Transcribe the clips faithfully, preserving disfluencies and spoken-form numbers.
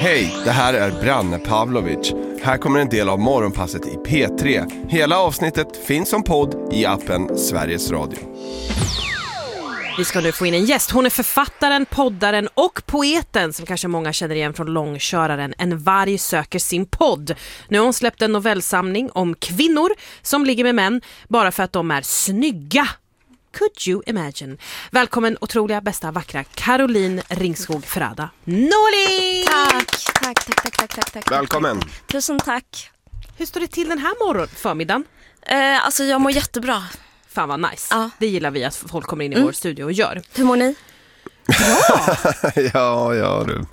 Hej, det här är Branne Pavlovic. Här kommer en del av morgonpasset i P tre. Hela avsnittet finns som podd i appen Sveriges Radio. Vi ska nu få in en gäst. Hon är författaren, poddaren och poeten som kanske många känner igen från långköraren En varg söker sin podd. Nu har hon släppt en novellsamling om kvinnor som ligger med män bara för att de är snygga. Could you imagine? Välkommen otroliga, bästa, vackra Caroline Ringskog Ferrada Norling! Tack, tack, tack, tack, tack, tack, tack. Välkommen. Tusen tack. Hur står det till den här morgon förmiddagen? Eh, alltså jag mår jättebra. Fan vad nice. Ja. Det gillar vi att folk kommer in i Mm. vår studio och gör. Hur mår ni? Bra! ja, ja du.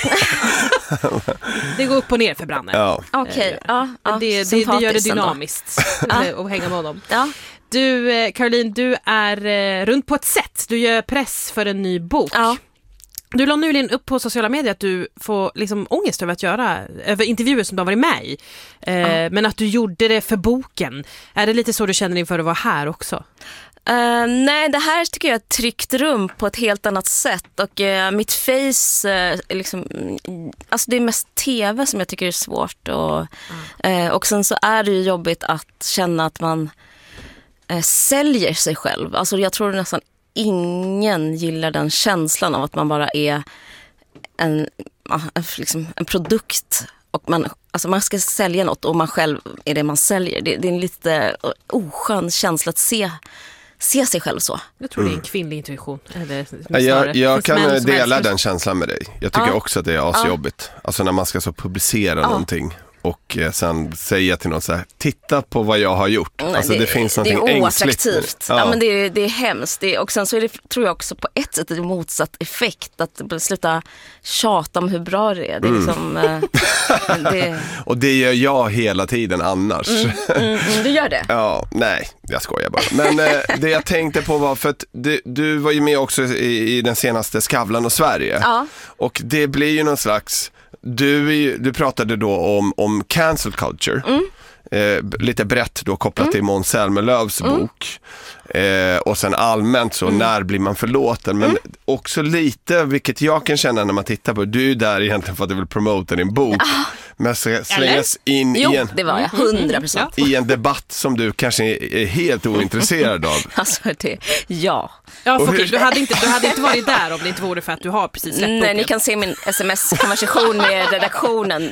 Det går upp och ner för Branne. Ja. Okej, okay. ja, ja. Det, det, det gör det Sympatiskt ändå. dynamiskt att hänga med honom. Ja. Du, eh, Caroline, du är eh, runt på ett sätt. Du gör press för en ny bok. Ja. Du la nyligen upp på sociala medier att du får liksom ångest över att göra över intervjuer som du har varit med i. Eh, Ja. Men att du gjorde det för boken. Är det lite så du känner inför att vara här också? Uh, nej, det här tycker jag är ett tryggt rum på ett helt annat sätt. Och uh, mitt face, uh, liksom, alltså det är mest tv som jag tycker är svårt. Och, mm. uh, och sen så är det ju jobbigt att känna att man uh, säljer sig själv. Alltså jag tror nästan ingen gillar den känslan av att man bara är en, uh, liksom en produkt. Och man, alltså man ska sälja något och man själv är det man säljer. Det, det är en lite oskön känsla att se se sig själv så. Jag tror mm. det är en kvinnlig intuition. Eller, Ja, jag jag kan dela älskar. den känslan med dig. Jag tycker Ja. också att det är asjobbigt. Ja. Alltså när man ska så publicera ja. någonting och eh, sen säga till någon så här, titta på vad jag har gjort. Nej, alltså det, det finns någonting det är ängsligt. oattraktivt. Ja. Ja, men det är, det är hemskt. Det är, och sen så är det, tror jag också på ett sätt en motsatt effekt att sluta tjata om hur bra det är. Det är mm. liksom, eh, det... Och det gör jag hela tiden annars. Mm, mm, mm, du gör det? Ja, nej, jag skojar bara. Men eh, det jag tänkte på var för att du, du var ju med också i, i den senaste Skavlan och Sverige. Ja. Och det blir ju någon slags... Du, du pratade då om, om cancel culture. Mm. Eh, lite brett då kopplat mm. till Måns Zelmerlöws mm. bok. Eh, och sen allmänt så, mm. när blir man förlåten? Men mm. också lite, vilket jag kan känna när man tittar på, du är där egentligen för att du vill promota din bok. Ah. Men slängas in jo, i en, det var jag, hundra procent. i en debatt som du kanske är helt ointresserad av. Alltså det, ja. Ja, för hur... du, hade inte, du hade inte varit där om det inte vore för att du har precis släppt Nej, boken. ni kan se min sms-konversation med redaktionen.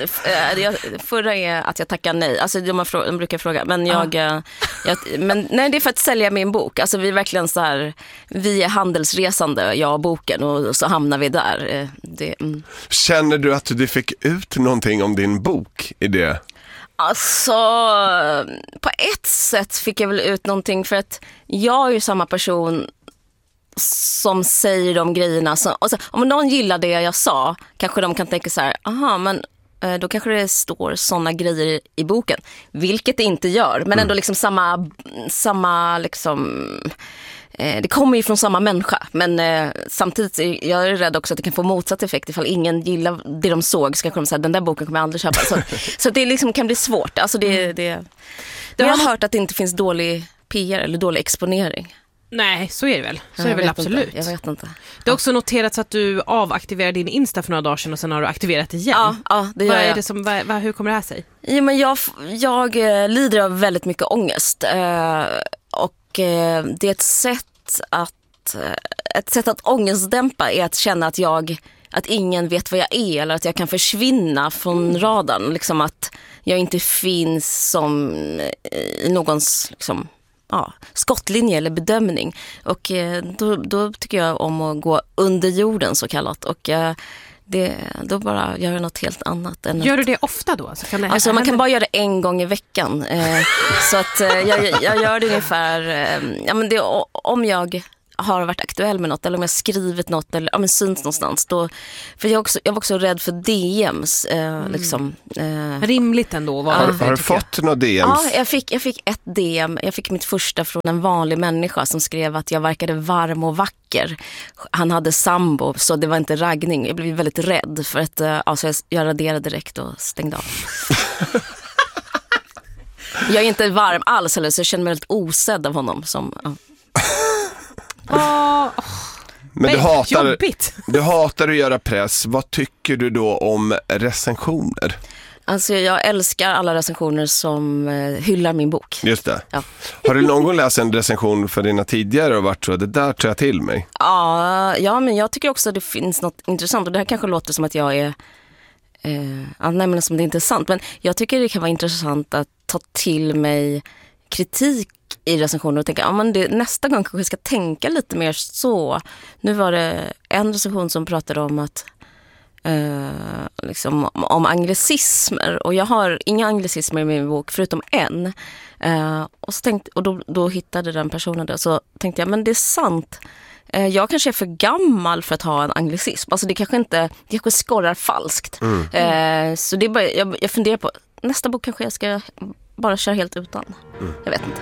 Förra är att jag tackar nej. Alltså de, har frå- de brukar fråga. Men jag, ah. jag men nej, det är för att sälja min bok. Alltså vi är verkligen så här, vi är handelsresande, jag och boken. Och så hamnar vi där. Det, mm. Känner du att du fick ut någonting om din bok i det? Alltså, på ett sätt fick jag väl ut någonting för att jag är ju samma person som säger de grejerna. Så, och så, om någon gillar det jag sa kanske de kan tänka så här, aha, men då kanske det står såna grejer i boken. Vilket det inte gör, men ändå liksom samma, samma liksom... Det kommer ju från samma människa, men eh, samtidigt är jag är rädd också att det kan få motsatt effekt ifall ingen gillar det de såg, så kanske de säger den där boken kommer jag aldrig köpa. Så, så det liksom kan bli svårt. Alltså det, det, det har jag hört att det inte finns dålig P R eller dålig exponering. Nej, så är det väl. Så jag är det väl absolut. Inte. Jag vet inte. Det har också noterats att du avaktiverade din Insta för några dagar sedan och sen har du aktiverat det igen. Ja, ja det gör vad är jag. det som, vad, vad, hur kommer det här sig? Ja, men jag, jag lider av väldigt mycket ångest. Eh, och eh, det är ett sätt att ett sätt att ångestdämpa är att känna att jag att ingen vet vad jag är eller att jag kan försvinna från mm. radarn, liksom att jag inte finns som i någons liksom, ja, skottlinje eller bedömning, och då, då tycker jag om att gå under jorden så kallat, och det, då bara gör jag något helt annat. Än gör att... du det ofta då? Så kan det... Alltså man kan bara göra det en gång i veckan. Eh, så att eh, jag, jag gör det ungefär... Eh, ja, men det, om jag har varit aktuell med något eller om jag skrivit något eller ja, men syns någonstans. Då, för jag, också, jag var också rädd för D Ms. Eh, mm. liksom, eh. Rimligt ändå. Var har, det, har du fått några D Ms? Ja, jag fick, jag fick ett D M. Jag fick mitt första från en vanlig människa som skrev att jag verkade varm och vacker. Han hade sambo, så det var inte raggning. Jag blev väldigt rädd för att eh, alltså jag raderade direkt och stängde av. Jag är inte varm alls, eller så jag känner mig väldigt osedd av honom. Som, ja. Oh. Men du hatar, Jobbigt. du hatar att göra press. Vad tycker du då om recensioner? Alltså jag älskar alla recensioner som eh, hyllar min bok. Just det. Ja. Har du någon gång läst en recension för dina tidigare och varit så, det där tar jag till mig? Ja, ja, men jag tycker också att det finns något intressant. Och det här kanske låter som att jag är eh, använder som det är intressant. Men jag tycker det kan vara intressant att ta till mig kritik i recensioner och tänka, ja, men det, nästa gång kanske jag ska tänka lite mer så. Nu var det en recension som pratade om att Uh, liksom, om, om anglicismer, och jag har inga anglicismer i min bok förutom en, uh, och, så tänkte, och då, då hittade den personen det, så tänkte jag, men det är sant, uh, jag kanske är för gammal för att ha en anglicism, alltså det kanske inte, det kanske skorrar falskt. mm. uh, så det är bara, jag, jag funderar på nästa bok kanske jag ska bara köra helt utan. mm. Jag vet inte.